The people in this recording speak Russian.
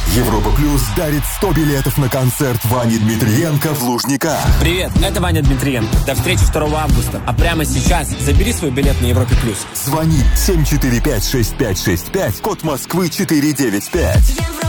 Европа Плюс дарит 100 билетов на концерт Вани Дмитриенко в Лужниках. Привет, это Ваня Дмитриенко. До встречи 2 августа. А прямо сейчас забери свой билет на Европе Плюс. Звони 745-6565, код Москвы 495.